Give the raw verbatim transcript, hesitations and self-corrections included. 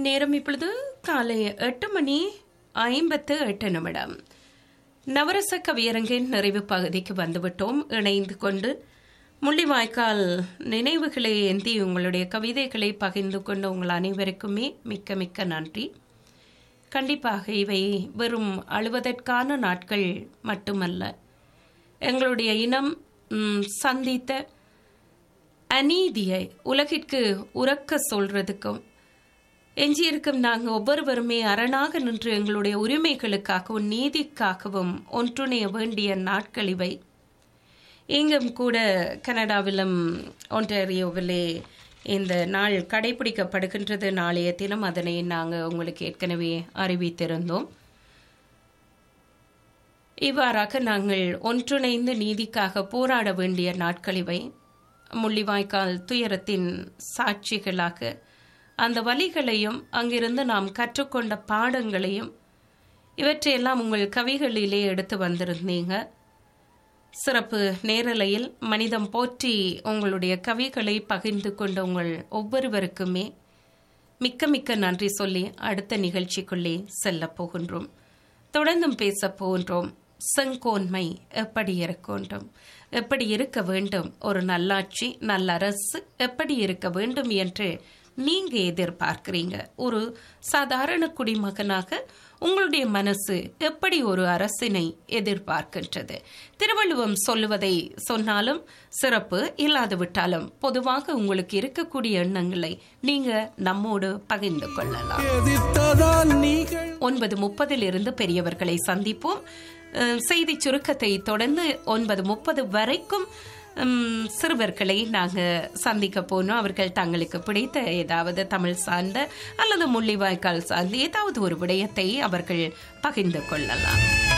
நேரம் இப்பொழுது காலை எட்டு மணி ஐம்பத்து எட்டு நிமிடம். நவரச கவியரங்கின் நிறைவு பகுதிக்கு வந்துவிட்டோம். இணைந்து கொண்டு முள்ளிவாய்க்கால் நினைவுகளை ஏந்தி உங்களுடைய கவிதைகளை பகிர்ந்து கொண்டு உங்கள் அனைவருக்குமே மிக்க மிக்க நன்றி. கண்டிப்பாக இவை வெறும் அழுவதற்கான நாட்கள் மட்டுமல்ல, எங்களுடைய இனம் சந்தித்த அநீதியை உலகிற்கு உரக்க சொல்றதுக்கும், எஞ்சியிருக்கும் நாங்கள் ஒவ்வொருவருமே அரணாக நின்று எங்களுடைய உரிமைகளுக்காகவும் நீதிக்காகவும் ஒன்றுணைய வேண்டிய நாட்கள் இவை. இங்கும் கூட கனடாவிலும் ஒன்டாரியோவிலே இந்த நாள் கடைபிடிக்கப்படுகின்றது. நாளைய தினம் அதனை நாங்கள் உங்களுக்கு ஏற்கனவே அறிவித்திருந்தோம். இவ்வாறாக நாங்கள் ஒன்றிணைந்து நீதிக்காக போராட வேண்டிய நாட்கள் இவை. முள்ளிவாய்க்கால் துயரத்தின் சாட்சிகளாக அந்த வலிகளையும் அங்கிருந்து நாம் கற்றுக்கொண்ட பாடங்களையும் இவற்றையெல்லாம் உங்கள் கவிகளிலே எடுத்து வந்திருந்தீங்க. சிறப்பு நேரலையில் மனிதம் போற்றி உங்களுடைய கவிகளை பகிர்ந்து கொண்ட உங்கள் ஒவ்வொருவருக்குமே மிக்க மிக்க நன்றி சொல்லி அடுத்த நிகழ்ச்சிக்குள்ளே செல்ல போகின்றோம். தொடர்ந்தும் பேச போகின்றோம். செங்கோன்மை எப்படி இருக்க வேண்டும், எப்படி இருக்க வேண்டும், ஒரு நல்லாட்சி நல்ல அரசு எப்படி இருக்க வேண்டும் என்று நீங்க எதிர்பார்க்கிறீங்க. ஒரு சாதாரண குடிமகனாக உங்களுடைய மனசு எப்படி ஒரு அரசினை எதிர்பார்க்கின்றது? திருவள்ளுவம் சொல்லுவதை சொன்னாலும் சிறப்பு, இல்லாது விட்டாலும் பொதுவாக உங்களுக்கு இருக்கக்கூடிய எண்ணங்களை நீங்க நம்மோடு பகிர்ந்து கொள்ளலாம். ஒன்பது முப்பதில் இருந்து பெரியவர்களை சந்திப்போம். செய்தி சுருக்கத்தை தொடர்ந்து ஒன்பது முப்பது வரைக்கும் சிறுவர்களை நாங்கள் சந்திக்க போனோம். அவர்கள் தங்களுக்கு பிடித்த ஏதாவது தமிழ் சார்ந்த அல்லது முள்ளிவாய்க்கால் சார்ந்த ஏதாவது ஒரு விடயத்தை அவர்கள் பகிர்ந்து கொள்ளலாம்.